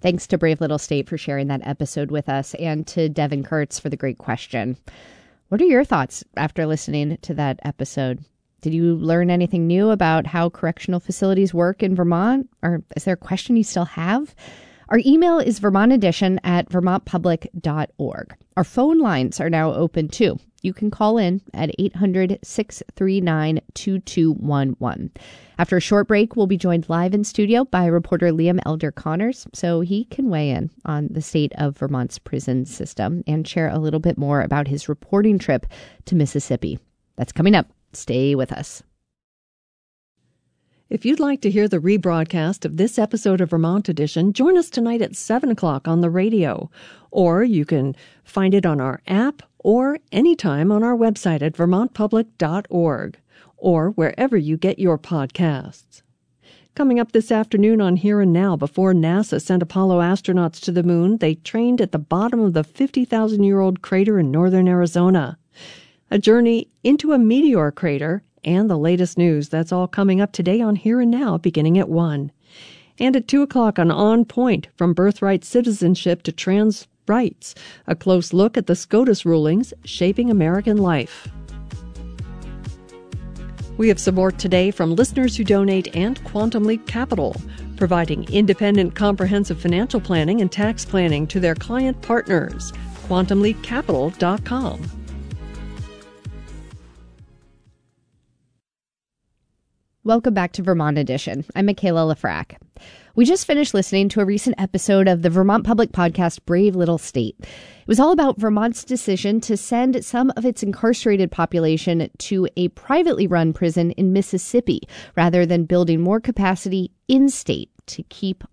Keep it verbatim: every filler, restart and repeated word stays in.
Thanks to Brave Little State for sharing that episode with us, and to Devin Kurtz for the great question. What are your thoughts after listening to that episode? Did you learn anything new about how correctional facilities work in Vermont? Or is there a question you still have? Our email is vermont edition at vermont public dot org. Our phone lines are now open too. You can call in at eight hundred, six three nine, two two one one. After a short break, we'll be joined live in studio by reporter Liam Elder Connors, so he can weigh in on the state of Vermont's prison system and share a little bit more about his reporting trip to Mississippi. That's coming up. Stay with us. If you'd like to hear the rebroadcast of this episode of Vermont Edition, join us tonight at seven o'clock on the radio. Or you can find it on our app or anytime on our website at vermont public dot org or wherever you get your podcasts. Coming up this afternoon on Here and Now, before NASA sent Apollo astronauts to the moon, they trained at the bottom of the fifty thousand year old crater in northern Arizona. A journey into a meteor crater and the latest news. That's all coming up today on Here and Now, beginning at one. And at two o'clock on On Point, from birthright citizenship to trans rights, a close look at the SCOTUS rulings shaping American life. We have support today from listeners who donate and Quantum Leap Capital, providing independent comprehensive financial planning and tax planning to their client partners. quantum leap capital dot com. Welcome back to Vermont Edition. I'm Michaela Lafrac. We just finished listening to a recent episode of the Vermont Public podcast, Brave Little State. It was all about Vermont's decision to send some of its incarcerated population to a privately run prison in Mississippi, rather than building more capacity in-state to keep